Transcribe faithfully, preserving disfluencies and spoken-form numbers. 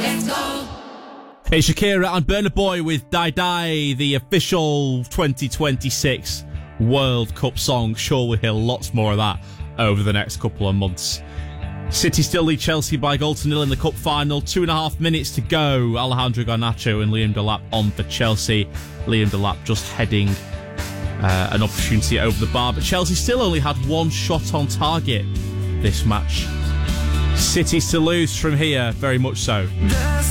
Let's go. Hey, Shakira and Burna Boy with Die Die, the official twenty twenty-six World Cup song. Sure, we'll hear lots more of that over the next couple of months. City still lead Chelsea by a goal to nil in the cup final. Two and a half minutes to go. Alejandro Garnacho and Liam Delap on for Chelsea. Liam Delap just heading uh, an opportunity over the bar, but Chelsea still only had one shot on target this match. City's to lose from here, very much so. There's